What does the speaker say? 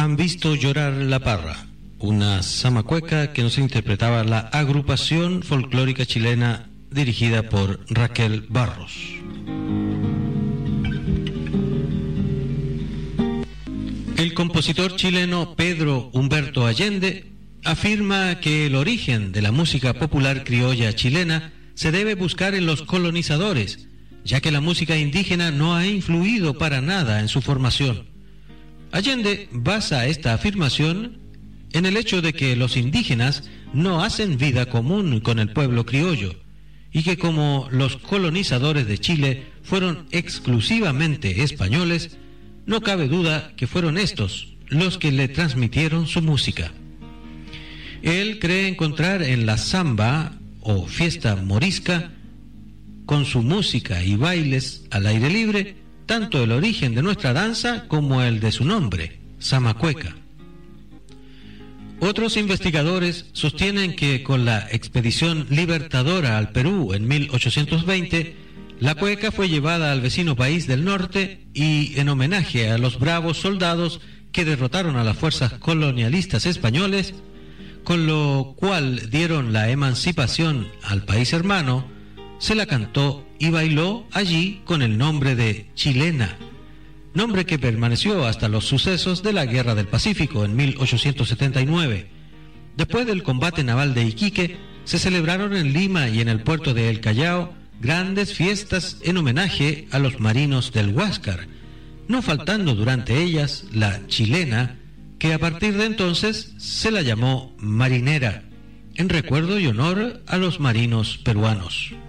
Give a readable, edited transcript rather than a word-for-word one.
Han visto llorar la parra, una zamacueca que nos interpretaba la agrupación folclórica chilena dirigida por Raquel Barros. El compositor chileno Pedro Humberto Allende afirma que el origen de la música popular criolla chilena se debe buscar en los colonizadores, ya que la música indígena no ha influido para nada en su formación. Allende basa esta afirmación en el hecho de que los indígenas no hacen vida común con el pueblo criollo, y que como los colonizadores de Chile fueron exclusivamente españoles, no cabe duda que fueron estos los que le transmitieron su música. Él cree encontrar en la samba o fiesta morisca, con su música y bailes al aire libre, tanto el origen de nuestra danza como el de su nombre, zamacueca. Otros investigadores sostienen que con la expedición libertadora al Perú en 1820, la cueca fue llevada al vecino país del norte y en homenaje a los bravos soldados que derrotaron a las fuerzas colonialistas españoles, con lo cual dieron la emancipación al país hermano, se la cantó y bailó allí con el nombre de chilena, nombre que permaneció hasta los sucesos de la Guerra del Pacífico en 1879. Después del combate naval de Iquique, se celebraron en Lima y en el puerto de El Callao grandes fiestas en homenaje a los marinos del Huáscar, no faltando durante ellas la chilena, que a partir de entonces se la llamó marinera, en recuerdo y honor a los marinos peruanos.